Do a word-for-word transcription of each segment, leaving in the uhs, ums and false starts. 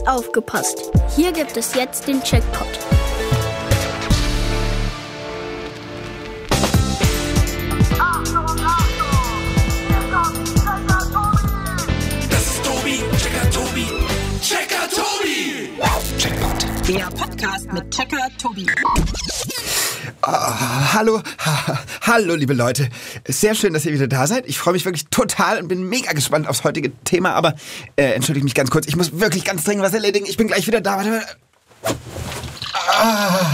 Jetzt aufgepasst! Hier gibt es jetzt den Checkpot. Das ist Tobi, Checker Tobi, Checker Tobi! Checkpot. Der Podcast mit Checker Tobi. Ah, hallo, ha, hallo liebe Leute. Sehr schön, dass ihr wieder da seid. Ich freue mich wirklich total und bin mega gespannt aufs heutige Thema. Aber äh, entschuldigt mich ganz kurz, ich muss wirklich ganz dringend was erledigen. Ich bin gleich wieder da. Warte mal. Ah.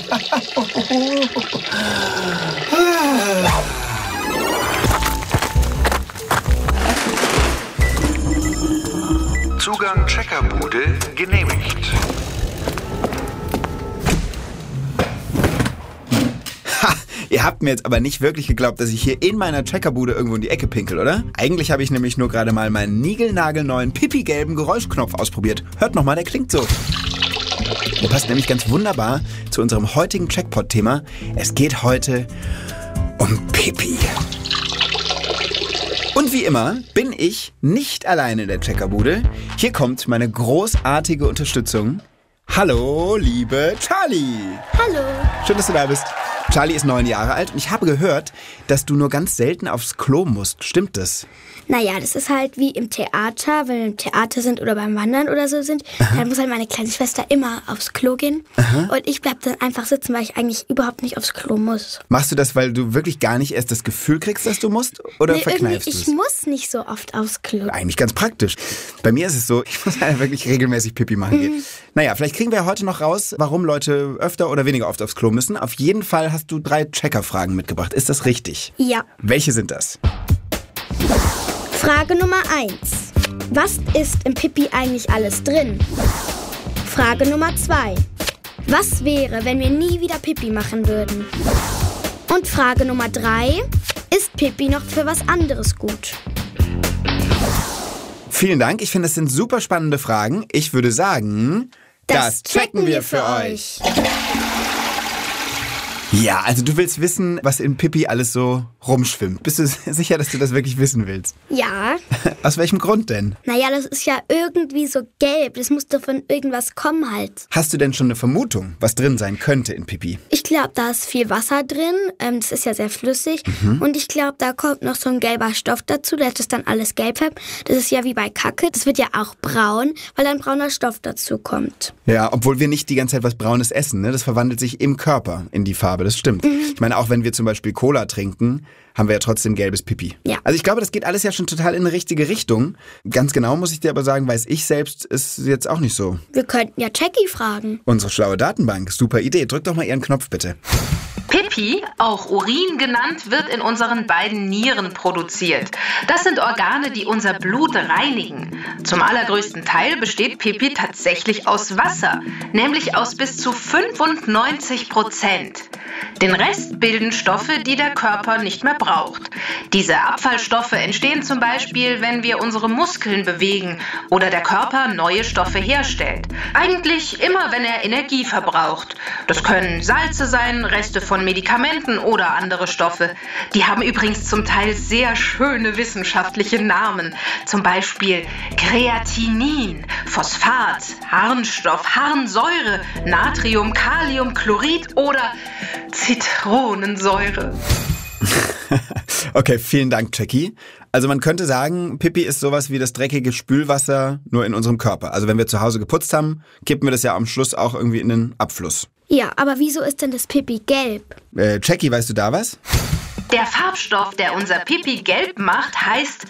Zugang Checkerbude genehmigt. Ha, ihr habt mir jetzt aber nicht wirklich geglaubt, dass ich hier in meiner Checkerbude irgendwo in die Ecke pinkel, oder? Eigentlich habe ich nämlich nur gerade mal meinen niegelnagelneuen pipi-gelben Geräuschknopf ausprobiert. Hört nochmal, der klingt so. Der passt nämlich ganz wunderbar zu unserem heutigen Checkpot-Thema. Es geht heute um Pipi. Und wie immer bin ich nicht alleine in der Checkerbude. Hier kommt meine großartige Unterstützung. Hallo, liebe Charlie. Hallo. Schön, dass du da bist. Charlie ist neun Jahre alt und ich habe gehört, dass du nur ganz selten aufs Klo musst. Stimmt das? Naja, das ist halt wie im Theater, wenn wir im Theater sind oder beim Wandern oder so sind. Aha. Dann muss halt meine kleine Schwester immer aufs Klo gehen. Aha. Und ich bleib dann einfach sitzen, weil ich eigentlich überhaupt nicht aufs Klo muss. Machst du das, weil du wirklich gar nicht erst das Gefühl kriegst, dass du musst? Oder nee, verkneifst du es? Ich muss nicht so oft aufs Klo. Eigentlich ganz praktisch. Bei mir ist es so, ich muss halt wirklich regelmäßig Pipi machen gehen. Mhm. Naja, vielleicht kriegen wir heute noch raus, warum Leute öfter oder weniger oft aufs Klo müssen. Auf jeden Fall hast du drei Checker-Fragen mitgebracht. Ist das richtig? Ja. Welche sind das? Frage Nummer eins. Was ist im Pipi eigentlich alles drin? Frage Nummer zwei. Was wäre, wenn wir nie wieder Pipi machen würden? Und Frage Nummer drei. Ist Pipi noch für was anderes gut? Vielen Dank. Ich finde, das sind super spannende Fragen. Ich würde sagen, das, das checken wir für euch. Ja, also du willst wissen, was in Pipi alles so rumschwimmt. Bist du sicher, dass du das wirklich wissen willst? Ja. Aus welchem Grund denn? Naja, das ist ja irgendwie so gelb. Das muss doch von irgendwas kommen halt. Hast du denn schon eine Vermutung, was drin sein könnte in Pipi? Ich glaube, da ist viel Wasser drin. Ähm, das ist ja sehr flüssig. Mhm. Und ich glaube, da kommt noch so ein gelber Stoff dazu, dass das dann alles gelb färbt. Das ist ja wie bei Kacke. Das wird ja auch braun, weil dann brauner Stoff dazu kommt. Ja, obwohl wir nicht die ganze Zeit was Braunes essen, ne? Das verwandelt sich im Körper in die Farbe. Das stimmt. Mhm. Ich meine, auch wenn wir zum Beispiel Cola trinken, haben wir ja trotzdem gelbes Pipi. Ja. Also ich glaube, das geht alles ja schon total in eine richtige Richtung. Ganz genau muss ich dir aber sagen, weiß ich selbst, ist jetzt auch nicht so. Wir könnten ja Jackie fragen. Unsere schlaue Datenbank, super Idee. Drück doch mal ihren Knopf bitte. Pipi, auch Urin genannt, wird in unseren beiden Nieren produziert. Das sind Organe, die unser Blut reinigen. Zum allergrößten Teil besteht Pipi tatsächlich aus Wasser, nämlich aus bis zu fünfundneunzig Prozent. Den Rest bilden Stoffe, die der Körper nicht mehr braucht. Diese Abfallstoffe entstehen zum Beispiel, wenn wir unsere Muskeln bewegen oder der Körper neue Stoffe herstellt. Eigentlich immer, wenn er Energie verbraucht. Das können Salze sein, Reste von Medikamenten oder andere Stoffe. Die haben übrigens zum Teil sehr schöne wissenschaftliche Namen. Zum Beispiel Kreatinin, Phosphat, Harnstoff, Harnsäure, Natrium, Kalium, Chlorid oder Zitronensäure. Okay, vielen Dank, Jackie. Also man könnte sagen, Pipi ist sowas wie das dreckige Spülwasser nur in unserem Körper. Also wenn wir zu Hause geputzt haben, kippen wir das ja am Schluss auch irgendwie in den Abfluss. Ja, aber wieso ist denn das Pipi gelb? Äh, Jackie, weißt du da was? Der Farbstoff, der unser Pipi gelb macht, heißt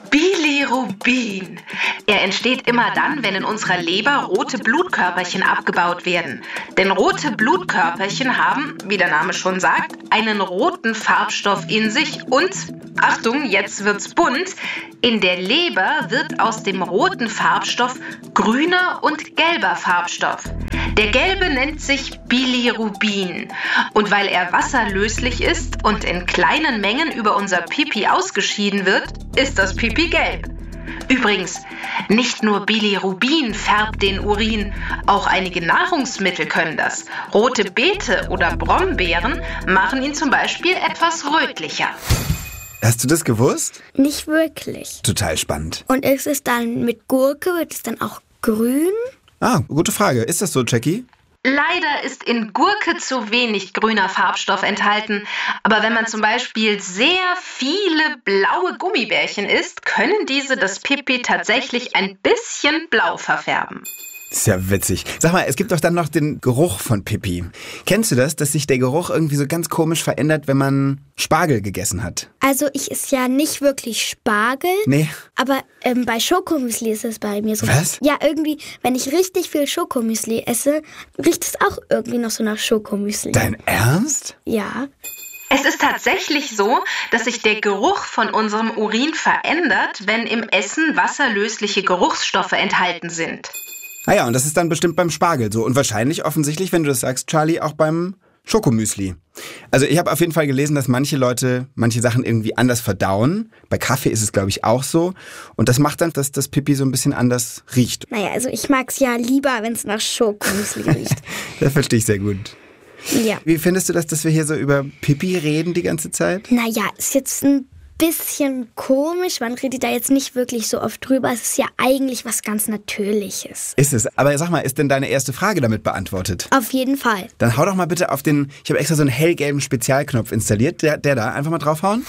Bilirubin. Er entsteht immer dann, wenn in unserer Leber rote Blutkörperchen abgebaut werden. Denn rote Blutkörperchen haben, wie der Name schon sagt, einen roten Farbstoff in sich und, Achtung, jetzt wird's bunt, in der Leber wird aus dem roten Farbstoff grüner und gelber Farbstoff. Der gelbe nennt sich Bilirubin. Und weil er wasserlöslich ist und in kleinen Mengen über unser Pipi ausgeschieden wird, ist das Pipi gelb. Übrigens, nicht nur Bilirubin färbt den Urin, auch einige Nahrungsmittel können das. Rote Beete oder Brombeeren machen ihn zum Beispiel etwas rötlicher. Hast du das gewusst? Nicht wirklich. Total spannend. Und ist es dann mit Gurke, wird es dann auch grün? Ah, gute Frage. Ist das so, Jackie? Leider ist in Gurke zu wenig grüner Farbstoff enthalten. Aber wenn man zum Beispiel sehr viele blaue Gummibärchen isst, können diese das Pipi tatsächlich ein bisschen blau verfärben. Das ist ja witzig. Sag mal, es gibt doch dann noch den Geruch von Pipi. Kennst du das, dass sich der Geruch irgendwie so ganz komisch verändert, wenn man Spargel gegessen hat? Also ich esse ja nicht wirklich Spargel. Nee. Aber ähm, bei Schokomüsli ist es bei mir so. Was? Ja, irgendwie, wenn ich richtig viel Schokomüsli esse, riecht es auch irgendwie noch so nach Schokomüsli. Dein Ernst? Ja. Es ist tatsächlich so, dass sich der Geruch von unserem Urin verändert, wenn im Essen wasserlösliche Geruchsstoffe enthalten sind. Ah ja, und das ist dann bestimmt beim Spargel so. Und wahrscheinlich offensichtlich, wenn du das sagst, Charlie, auch beim Schokomüsli. Also ich habe auf jeden Fall gelesen, dass manche Leute manche Sachen irgendwie anders verdauen. Bei Kaffee ist es, glaube ich, auch so. Und das macht dann, dass das Pipi so ein bisschen anders riecht. Naja, also ich mag es ja lieber, wenn es nach Schokomüsli riecht. Das verstehe ich sehr gut. Ja. Wie findest du das, dass wir hier so über Pipi reden die ganze Zeit? Naja, ist jetzt ein bisschen komisch. Man redet da jetzt nicht wirklich so oft drüber. Es ist ja eigentlich was ganz Natürliches. Ist es. Aber sag mal, ist denn deine erste Frage damit beantwortet? Auf jeden Fall. Dann hau doch mal bitte auf den, ich habe extra so einen hellgelben Spezialknopf installiert. Der, der da, einfach mal draufhauen.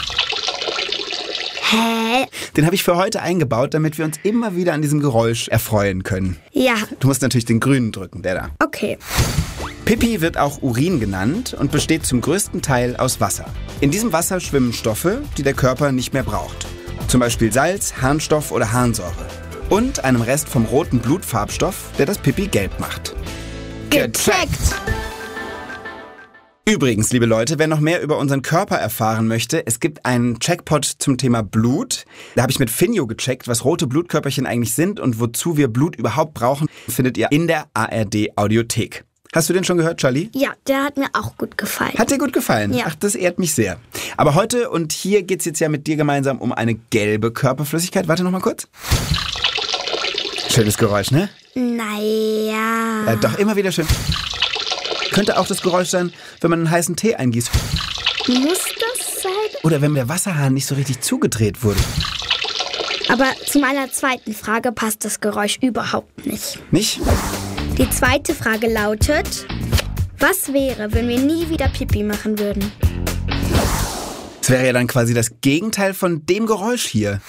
Hä? Den habe ich für heute eingebaut, damit wir uns immer wieder an diesem Geräusch erfreuen können. Ja. Du musst natürlich den grünen drücken, der da. Okay. Pipi wird auch Urin genannt und besteht zum größten Teil aus Wasser. In diesem Wasser schwimmen Stoffe, die der Körper nicht mehr braucht. Zum Beispiel Salz, Harnstoff oder Harnsäure. Und einem Rest vom roten Blutfarbstoff, der das Pipi gelb macht. Gecheckt! Übrigens, liebe Leute, wer noch mehr über unseren Körper erfahren möchte, es gibt einen Checkpot zum Thema Blut. Da habe ich mit Finjo gecheckt, was rote Blutkörperchen eigentlich sind und wozu wir Blut überhaupt brauchen, findet ihr in der A R D-Audiothek. Hast du den schon gehört, Charlie? Ja, der hat mir auch gut gefallen. Hat dir gut gefallen? Ja. Ach, das ehrt mich sehr. Aber heute und hier geht's jetzt ja mit dir gemeinsam um eine gelbe Körperflüssigkeit. Warte noch mal kurz. Schönes Geräusch, ne? Naja. Äh, doch, immer wieder schön. Könnte auch das Geräusch sein, wenn man einen heißen Tee eingießt. Muss das sein? Oder wenn der Wasserhahn nicht so richtig zugedreht wurde. Aber zu meiner zweiten Frage passt das Geräusch überhaupt nicht. Nicht? Die zweite Frage lautet, was wäre, wenn wir nie wieder Pipi machen würden? Das wäre ja dann quasi das Gegenteil von dem Geräusch hier.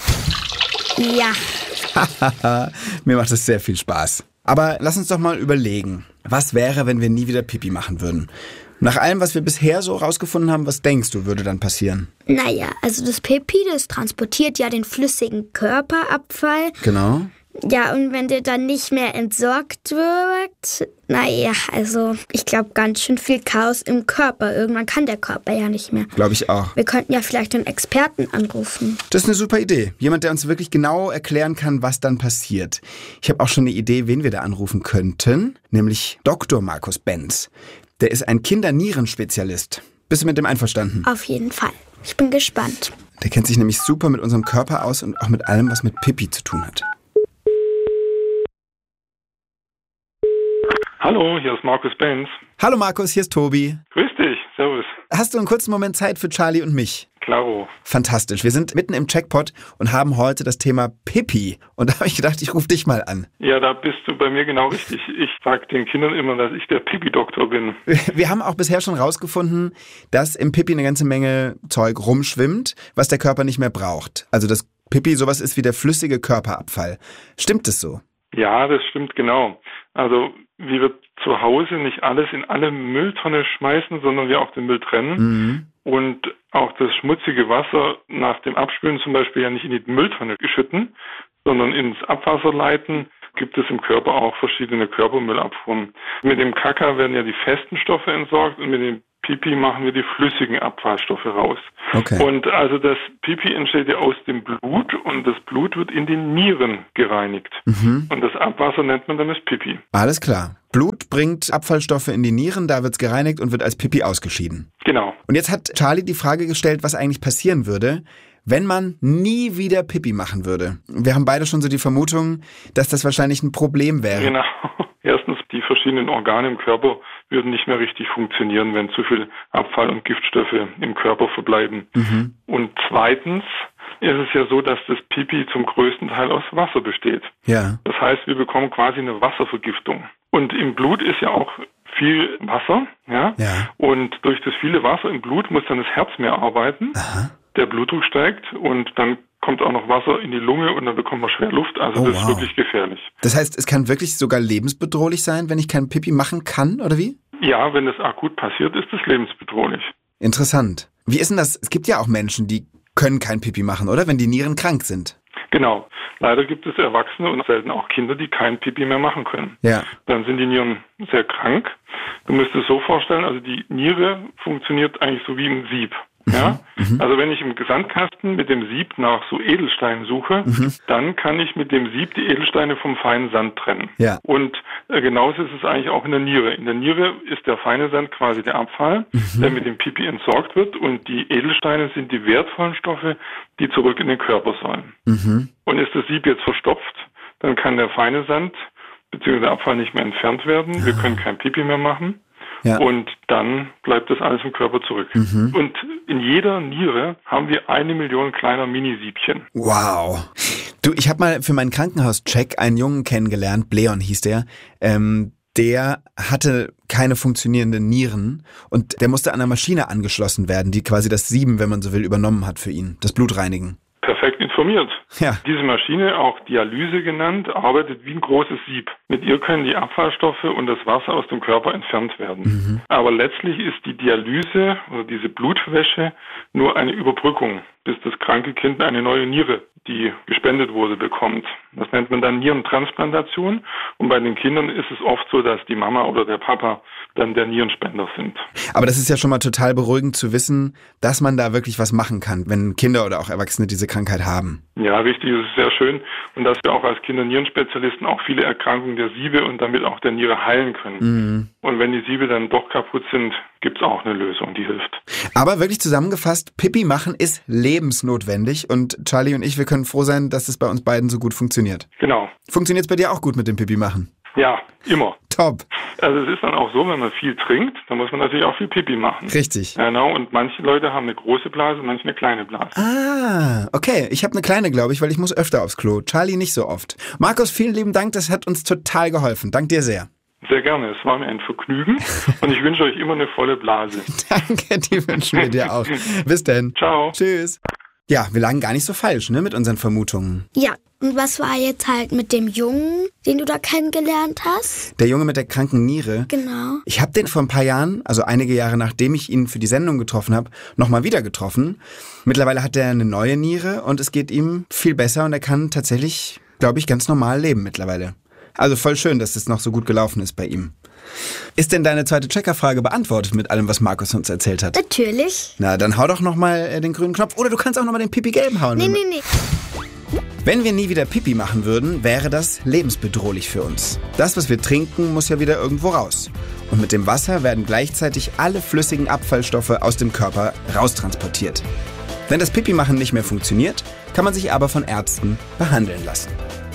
Ja. Mir macht es sehr viel Spaß. Aber lass uns doch mal überlegen, was wäre, wenn wir nie wieder Pipi machen würden? Nach allem, was wir bisher so rausgefunden haben, was denkst du, würde dann passieren? Naja, also das Pipi, das transportiert ja den flüssigen Körperabfall. Genau. Ja, und wenn der dann nicht mehr entsorgt wird, naja, also ich glaube ganz schön viel Chaos im Körper. Irgendwann kann der Körper ja nicht mehr. Glaube ich auch. Wir könnten ja vielleicht einen Experten anrufen. Das ist eine super Idee. Jemand, der uns wirklich genau erklären kann, was dann passiert. Ich habe auch schon eine Idee, wen wir da anrufen könnten. Nämlich Doktor Markus Benz. Der ist ein Kindernierenspezialist. Bist du mit dem einverstanden? Auf jeden Fall. Ich bin gespannt. Der kennt sich nämlich super mit unserem Körper aus und auch mit allem, was mit Pipi zu tun hat. Hallo, hier ist Markus Benz. Hallo Markus, hier ist Tobi. Grüß dich, servus. Hast du einen kurzen Moment Zeit für Charlie und mich? Klaro. Fantastisch. Wir sind mitten im Checkpot und haben heute das Thema Pipi. Und da habe ich gedacht, ich rufe dich mal an. Ja, da bist du bei mir genau richtig. Ich sage den Kindern immer, dass ich der Pipi-Doktor bin. Wir haben auch bisher schon rausgefunden, dass im Pipi eine ganze Menge Zeug rumschwimmt, was der Körper nicht mehr braucht. Also das Pipi sowas ist wie der flüssige Körperabfall. Stimmt es so? Ja, das stimmt genau. Also wir zu Hause nicht alles in alle Mülltonne schmeißen, sondern wir auch den Müll trennen. Mhm. Und auch das schmutzige Wasser nach dem Abspülen zum Beispiel ja nicht in die Mülltonne schütten, sondern ins Abwasser leiten, gibt es im Körper auch verschiedene Körpermüllabfuhren. Mit dem Kaka werden ja die festen Stoffe entsorgt und mit dem Pipi machen wir die flüssigen Abfallstoffe raus. Okay. Und also das Pipi entsteht ja aus dem Blut und das Blut wird in den Nieren gereinigt. Mhm. Und das Abwasser nennt man dann das Pipi. Alles klar. Blut bringt Abfallstoffe in die Nieren, da wird's gereinigt und wird als Pipi ausgeschieden. Genau. Und jetzt hat Charlie die Frage gestellt, was eigentlich passieren würde, wenn man nie wieder Pipi machen würde. Wir haben beide schon so die Vermutung, dass das wahrscheinlich ein Problem wäre. Genau. Erstens, die verschiedenen Organe im Körper würden nicht mehr richtig funktionieren, wenn zu viel Abfall und Giftstoffe im Körper verbleiben. Mhm. Und zweitens ist es ja so, dass das Pipi zum größten Teil aus Wasser besteht. Ja. Das heißt, wir bekommen quasi eine Wasservergiftung. Und im Blut ist ja auch viel Wasser, ja. Ja. Und durch das viele Wasser im Blut muss dann das Herz mehr arbeiten. Aha. Der Blutdruck steigt und dann kommt auch noch Wasser in die Lunge und dann bekommt man schwer Luft. Also oh, das wow. ist wirklich gefährlich. Das heißt, es kann wirklich sogar lebensbedrohlich sein, wenn ich kein Pipi machen kann, oder wie? Ja, wenn das akut passiert, ist es lebensbedrohlich. Interessant. Wie ist denn das? Es gibt ja auch Menschen, die können kein Pipi machen, oder? Wenn die Nieren krank sind. Genau. Leider gibt es Erwachsene und selten auch Kinder, die kein Pipi mehr machen können. Ja. Dann sind die Nieren sehr krank. Du musst es so vorstellen, also die Niere funktioniert eigentlich so wie ein Sieb. Ja? Mhm. Also wenn ich im Sandkasten mit dem Sieb nach so Edelsteinen suche, mhm. dann kann ich mit dem Sieb die Edelsteine vom feinen Sand trennen. Ja. Und äh, genauso ist es eigentlich auch in der Niere. In der Niere ist der feine Sand quasi der Abfall, mhm. der mit dem Pipi entsorgt wird, und die Edelsteine sind die wertvollen Stoffe, die zurück in den Körper sollen. Mhm. Und ist das Sieb jetzt verstopft, dann kann der feine Sand bzw. der Abfall nicht mehr entfernt werden. Ja. Wir können kein Pipi mehr machen. Ja. Und dann bleibt das alles im Körper zurück. Mhm. Und in jeder Niere haben wir eine Million kleiner Minisiebchen. Wow. Du, ich habe mal für meinen Krankenhauscheck einen Jungen kennengelernt, Bleon hieß der, ähm, der hatte keine funktionierenden Nieren und der musste an einer Maschine angeschlossen werden, die quasi das Sieben, wenn man so will, übernommen hat für ihn, das Blut reinigen. Perfekt informiert. Ja. Diese Maschine, auch Dialyse genannt, arbeitet wie ein großes Sieb. Mit ihr können die Abfallstoffe und das Wasser aus dem Körper entfernt werden. Mhm. Aber letztlich ist die Dialyse oder diese Blutwäsche nur eine Überbrückung, bis das kranke Kind eine neue Niere, die gespendet wurde, bekommt. Das nennt man dann Nierentransplantation. Und bei den Kindern ist es oft so, dass die Mama oder der Papa dann der Nierenspender sind. Aber das ist ja schon mal total beruhigend zu wissen, dass man da wirklich was machen kann, wenn Kinder oder auch Erwachsene diese Krankheit haben. Ja, richtig, das ist sehr schön. Und dass wir auch als Kinder-Nierenspezialisten auch viele Erkrankungen der Siebe und damit auch der Niere heilen können. Mhm. Und wenn die Siebe dann doch kaputt sind, gibt es auch eine Lösung, die hilft. Aber wirklich zusammengefasst, Pipi machen ist lebensnotwendig und Charlie und ich, wir können froh sein, dass es bei uns beiden so gut funktioniert. Genau. Funktioniert es bei dir auch gut mit dem Pipi machen? Ja, immer. Top. Also es ist dann auch so, wenn man viel trinkt, dann muss man natürlich auch viel Pipi machen. Richtig. Genau, und manche Leute haben eine große Blase, manche eine kleine Blase. Ah, okay. Ich habe eine kleine, glaube ich, weil ich muss öfter aufs Klo. Charlie nicht so oft. Markus, vielen lieben Dank, das hat uns total geholfen. Dank dir sehr. Sehr gerne, es war mir ein Vergnügen und ich wünsche euch immer eine volle Blase. Danke, die wünschen wir dir auch. Bis denn. Ciao. Tschüss. Ja, wir lagen gar nicht so falsch, ne, mit unseren Vermutungen. Ja, und was war jetzt halt mit dem Jungen, den du da kennengelernt hast? Der Junge mit der kranken Niere. Genau. Ich habe den vor ein paar Jahren, also einige Jahre nachdem ich ihn für die Sendung getroffen habe, nochmal wieder getroffen. Mittlerweile hat er eine neue Niere und es geht ihm viel besser und er kann tatsächlich, glaube ich, ganz normal leben mittlerweile. Also voll schön, dass es noch so gut gelaufen ist bei ihm. Ist denn deine zweite Checkerfrage beantwortet mit allem, was Markus uns erzählt hat? Natürlich. Na, dann hau doch nochmal den grünen Knopf. Oder du kannst auch nochmal den Pipi-gelben hauen. Nee, nee, nee. Wenn wir nie wieder Pipi machen würden, wäre das lebensbedrohlich für uns. Das, was wir trinken, muss ja wieder irgendwo raus. Und mit dem Wasser werden gleichzeitig alle flüssigen Abfallstoffe aus dem Körper raustransportiert. Wenn das Pipi-Machen nicht mehr funktioniert, kann man sich aber von Ärzten behandeln lassen.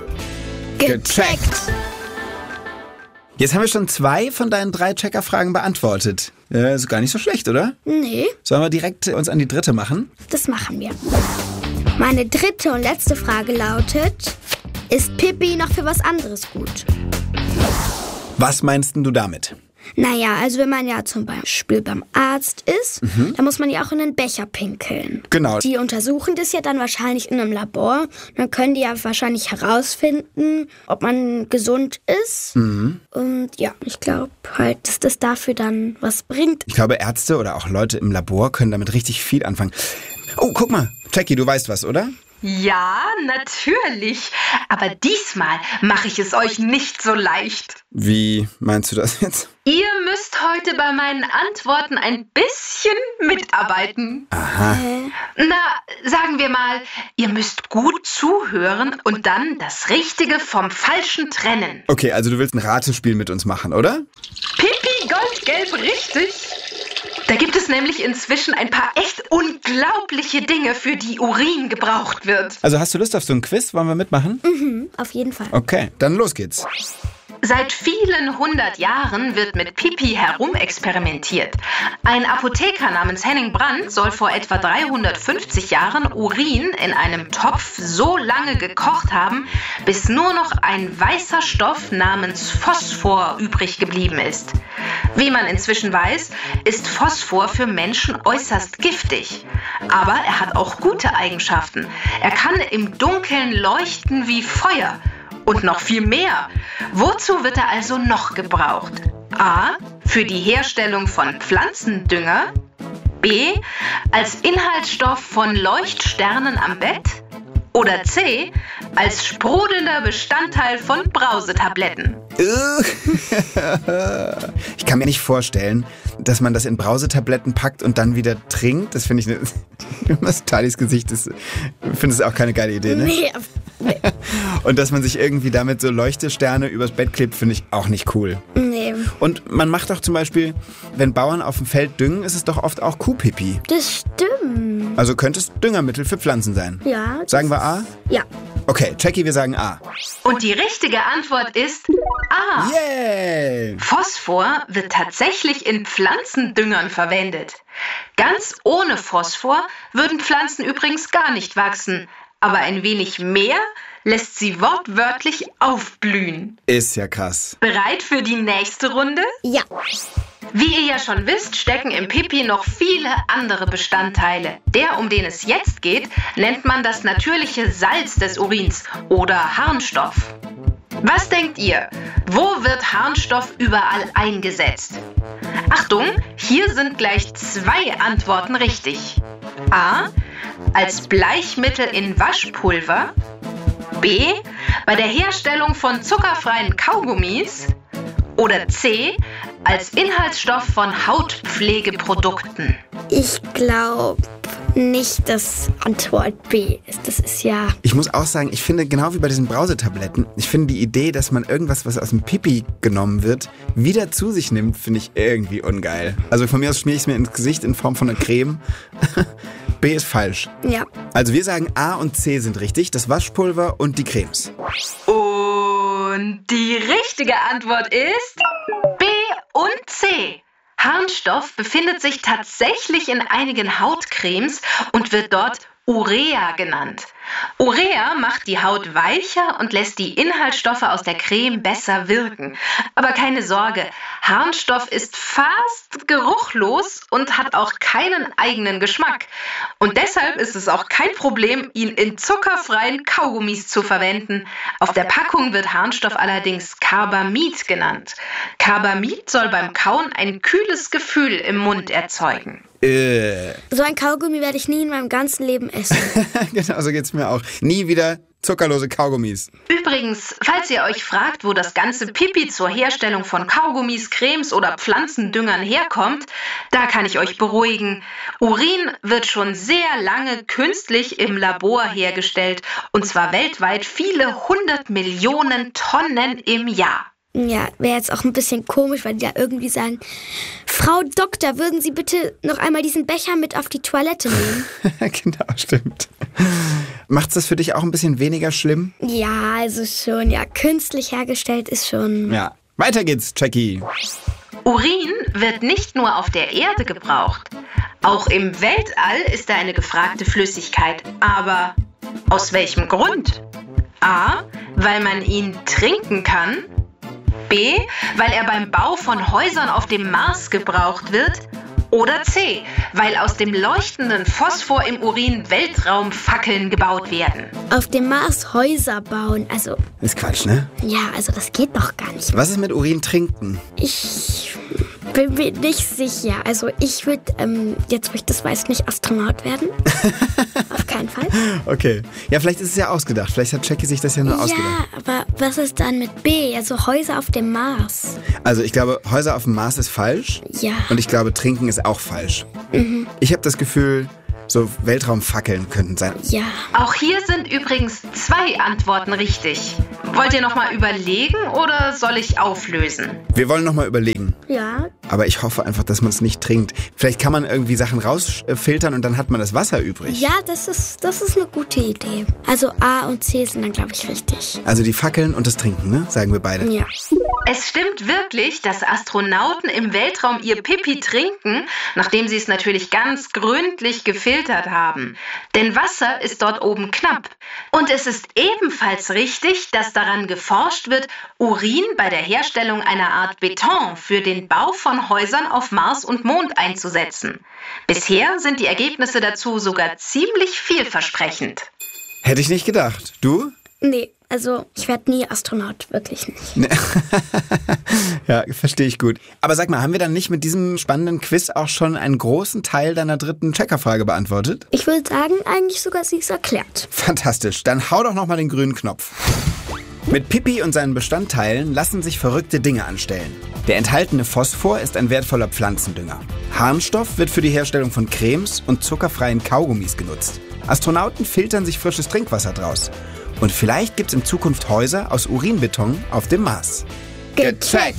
Gecheckt! Jetzt haben wir schon zwei von deinen drei Checker-Fragen beantwortet. Äh, ist gar nicht so schlecht, oder? Nee. Sollen wir direkt uns an die dritte machen? Das machen wir. Meine dritte und letzte Frage lautet, ist Pipi noch für was anderes gut? Was meinst denn du damit? Naja, also wenn man ja zum Beispiel beim Arzt ist, mhm. dann muss man ja auch in den Becher pinkeln. Genau. Die untersuchen das ja dann wahrscheinlich in einem Labor. Dann können die ja wahrscheinlich herausfinden, ob man gesund ist. Mhm. Und ja, ich glaube halt, dass das dafür dann was bringt. Ich glaube, Ärzte oder auch Leute im Labor können damit richtig viel anfangen. Oh, guck mal. Jackie, du weißt was, oder? Ja, natürlich. Aber diesmal mache ich es euch nicht so leicht. Wie meinst du das jetzt? Ihr müsst heute bei meinen Antworten ein bisschen mitarbeiten. Aha. Na, sagen wir mal, ihr müsst gut zuhören und dann das Richtige vom Falschen trennen. Okay, also du willst ein Ratespiel mit uns machen, oder? Pipi Goldgelb, richtig? Da gibt es nämlich inzwischen ein paar echt unglaubliche Dinge, für die Urin gebraucht wird. Also hast du Lust auf so ein Quiz? Wollen wir mitmachen? Mhm, auf jeden Fall. Okay, dann los geht's. Seit vielen hundert Jahren wird mit Pipi herumexperimentiert. Ein Apotheker namens Henning Brandt soll vor etwa dreihundertfünfzig Jahren Urin in einem Topf so lange gekocht haben, bis nur noch ein weißer Stoff namens Phosphor übrig geblieben ist. Wie man inzwischen weiß, ist Phosphor für Menschen äußerst giftig. Aber er hat auch gute Eigenschaften. Er kann im Dunkeln leuchten wie Feuer. Und noch viel mehr. Wozu wird er also noch gebraucht? A. Für die Herstellung von Pflanzendünger. B. Als Inhaltsstoff von Leuchtsternen am Bett. Oder C. Als sprudelnder Bestandteil von Brausetabletten. Ich kann mir nicht vorstellen, dass man das in Brausetabletten packt und dann wieder trinkt. Das finde ich, ne, das Talis Gesicht ist, ich finde es auch keine geile Idee, ne? Nee. nee. Und dass man sich irgendwie damit so Leuchtesterne übers Bett klebt, finde ich auch nicht cool. Nee. Und man macht doch zum Beispiel, wenn Bauern auf dem Feld düngen, ist es doch oft auch Kuhpipi. Das stimmt. Also könnte es Düngermittel für Pflanzen sein. Ja. Sagen wir A? Ja. Okay, Jackie, wir sagen A. Und die richtige Antwort ist A. Yay! Phosphor wird tatsächlich in Pflanzendüngern verwendet. Ganz ohne Phosphor würden Pflanzen übrigens gar nicht wachsen. Aber ein wenig mehr lässt sie wortwörtlich aufblühen. Ist ja krass. Bereit für die nächste Runde? Ja. Wie ihr ja schon wisst, stecken im Pipi noch viele andere Bestandteile. Der, um den es jetzt geht, nennt man das natürliche Salz des Urins oder Harnstoff. Was denkt ihr? Wo wird Harnstoff überall eingesetzt? Achtung, hier sind gleich zwei Antworten richtig. A. Als Bleichmittel in Waschpulver. B. Bei der Herstellung von zuckerfreien Kaugummis. Oder C. Als Inhaltsstoff von Hautpflegeprodukten. Ich glaube nicht, dass Antwort B ist. Das ist ja... Ich muss auch sagen, ich finde genau wie bei diesen Brausetabletten, ich finde die Idee, dass man irgendwas, was aus dem Pipi genommen wird, wieder zu sich nimmt, finde ich irgendwie ungeil. Also von mir aus schmiere ich es mir ins Gesicht in Form von einer Creme. B ist falsch. Ja. Also wir sagen A und C sind richtig, das Waschpulver und die Cremes. Und die richtige Antwort ist B und C. Harnstoff befindet sich tatsächlich in einigen Hautcremes und wird dort Urea genannt. Urea macht die Haut weicher und lässt die Inhaltsstoffe aus der Creme besser wirken. Aber keine Sorge, Harnstoff ist fast geruchlos und hat auch keinen eigenen Geschmack. Und deshalb ist es auch kein Problem, ihn in zuckerfreien Kaugummis zu verwenden. Auf der Packung wird Harnstoff allerdings Carbamid genannt. Carbamid soll beim Kauen ein kühles Gefühl im Mund erzeugen. Äh. So ein Kaugummi werde ich nie in meinem ganzen Leben essen. Genau, so geht's mir auch. Nie wieder zuckerlose Kaugummis. Übrigens, falls ihr euch fragt, wo das ganze Pipi zur Herstellung von Kaugummis, Cremes oder Pflanzendüngern herkommt, da kann ich euch beruhigen. Urin wird schon sehr lange künstlich im Labor hergestellt, und zwar weltweit viele hundert Millionen Tonnen im Jahr. Ja, wäre jetzt auch ein bisschen komisch, weil die da irgendwie sagen, Frau Doktor, würden Sie bitte noch einmal diesen Becher mit auf die Toilette nehmen? Genau, stimmt. Macht's das für dich auch ein bisschen weniger schlimm? Ja, also schon, ja, künstlich hergestellt ist schon... Ja, weiter geht's, Jackie. Urin wird nicht nur auf der Erde gebraucht. Auch im Weltall ist er eine gefragte Flüssigkeit. Aber aus welchem Grund? A, weil man ihn trinken kann. B, weil er beim Bau von Häusern auf dem Mars gebraucht wird. Oder C, weil aus dem leuchtenden Phosphor im Urin Weltraumfackeln gebaut werden. Auf dem Mars Häuser bauen, also... Ist Quatsch, ne? Ja, also das geht doch gar nicht. Was ist mit Urin trinken? Ich bin mir nicht sicher. Also ich würde, ähm, jetzt wo ich das weiß, nicht Astronaut werden. Auf keinen Fall. Okay. Ja, vielleicht ist es ja ausgedacht. Vielleicht hat Jackie sich das ja nur ausgedacht. Ja, aber was ist dann mit B? Also Häuser auf dem Mars. Also ich glaube, Häuser auf dem Mars ist falsch. Ja. Und ich glaube, trinken ist auch falsch. Mhm. Ich habe das Gefühl, so Weltraumfackeln könnten sein. Ja. Auch hier sind übrigens zwei Antworten richtig. Wollt ihr nochmal überlegen oder soll ich auflösen? Wir wollen nochmal überlegen. Ja, Aber ich hoffe einfach, dass man es nicht trinkt. Vielleicht kann man irgendwie Sachen rausfiltern und dann hat man das Wasser übrig. Ja, das ist, das ist eine gute Idee. Also A und C sind dann, glaube ich, richtig. Also die Fackeln und das Trinken, ne? Sagen wir beide. Ja. Es stimmt wirklich, dass Astronauten im Weltraum ihr Pipi trinken, nachdem sie es natürlich ganz gründlich gefiltert haben. Denn Wasser ist dort oben knapp. Und es ist ebenfalls richtig, dass daran geforscht wird, Urin bei der Herstellung einer Art Beton für den Bau von Häusern auf Mars und Mond einzusetzen. Bisher sind die Ergebnisse dazu sogar ziemlich vielversprechend. Hätte ich nicht gedacht. Du? Nee, also ich werde nie Astronaut, wirklich nicht. Nee. Ja, verstehe ich gut. Aber sag mal, haben wir dann nicht mit diesem spannenden Quiz auch schon einen großen Teil deiner dritten Checkerfrage beantwortet? Ich würde sagen, eigentlich sogar sie ist erklärt. Fantastisch, dann hau doch nochmal den grünen Knopf. Mit Pipi und seinen Bestandteilen lassen sich verrückte Dinge anstellen. Der enthaltene Phosphor ist ein wertvoller Pflanzendünger. Harnstoff wird für die Herstellung von Cremes und zuckerfreien Kaugummis genutzt. Astronauten filtern sich frisches Trinkwasser draus. Und vielleicht gibt's in Zukunft Häuser aus Urinbeton auf dem Mars. Gecheckt!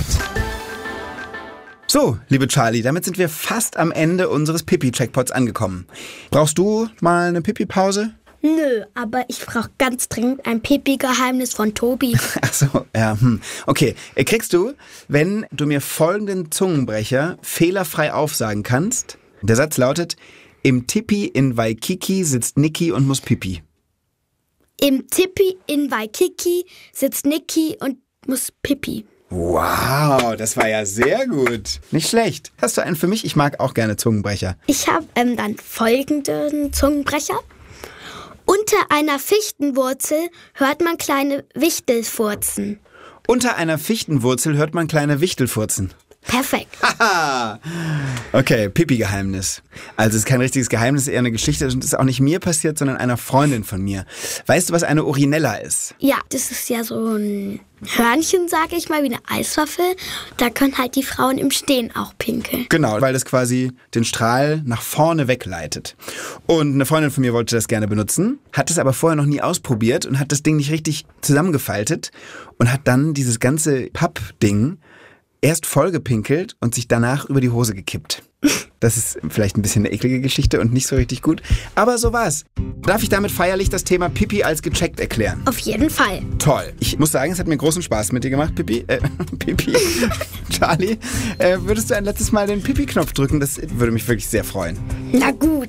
So, liebe Charlie, damit sind wir fast am Ende unseres Pipi-Checkpots angekommen. Brauchst du mal eine Pipi-Pause? Nö, aber ich brauche ganz dringend ein Pipi-Geheimnis von Tobi. Ach so, ja, hm. Okay, kriegst du, wenn du mir folgenden Zungenbrecher fehlerfrei aufsagen kannst. Der Satz lautet: Im Tipi in Waikiki sitzt Niki und muss Pipi. Im Tipi in Waikiki sitzt Niki und muss Pipi. Wow, das war ja sehr gut. Nicht schlecht. Hast du einen für mich? Ich mag auch gerne Zungenbrecher. Ich habe ähm, dann folgenden Zungenbrecher. Unter einer Fichtenwurzel hört man kleine Wichtelfurzen. Unter einer Fichtenwurzel hört man kleine Wichtelfurzen. Perfekt. Haha. Okay, Pipi-Geheimnis. Also es ist kein richtiges Geheimnis, eher eine Geschichte. Und es ist auch nicht mir passiert, sondern einer Freundin von mir. Weißt du, was eine Urinella ist? Ja, das ist ja so ein Hörnchen, sag ich mal, wie eine Eiswaffel. Da können halt die Frauen im Stehen auch pinkeln. Genau, weil das quasi den Strahl nach vorne wegleitet. Und eine Freundin von mir wollte das gerne benutzen, hat es aber vorher noch nie ausprobiert und hat das Ding nicht richtig zusammengefaltet und hat dann dieses ganze Pappding erst vollgepinkelt und sich danach über die Hose gekippt. Das ist vielleicht ein bisschen eine eklige Geschichte und nicht so richtig gut. Aber so war's. Darf ich damit feierlich das Thema Pipi als gecheckt erklären? Auf jeden Fall. Toll. Ich muss sagen, es hat mir großen Spaß mit dir gemacht, Pipi. Äh, Pipi. Charlie, äh, würdest du ein letztes Mal den Pipi-Knopf drücken? Das würde mich wirklich sehr freuen. Na gut.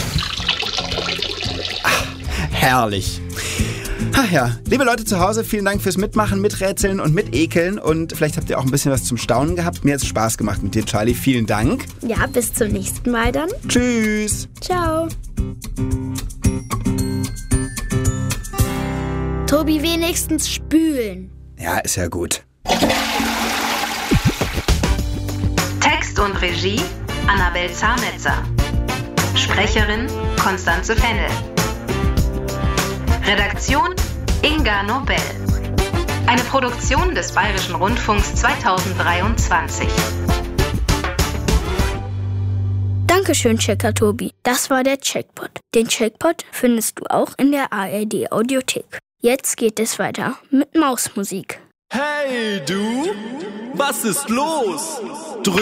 Ach, herrlich. Ach ja, liebe Leute zu Hause, vielen Dank fürs Mitmachen, Miträtseln und Mitekeln. Und vielleicht habt ihr auch ein bisschen was zum Staunen gehabt. Mir hat es Spaß gemacht mit dir, Charlie. Vielen Dank. Ja, bis zum nächsten Mal dann. Tschüss. Ciao. Tobi, wenigstens spülen. Ja, ist ja gut. Text und Regie Annabel Zarnetzer. Sprecherin Konstanze Fennel. Redaktion Inga Nobel. Eine Produktion des Bayerischen Rundfunks zweitausenddreiundzwanzig. Dankeschön, Checker Tobi. Das war der Checkpot. Den Checkpot findest du auch in der A R D Audiothek. Jetzt geht es weiter mit Mausmusik. Hey du, was ist los?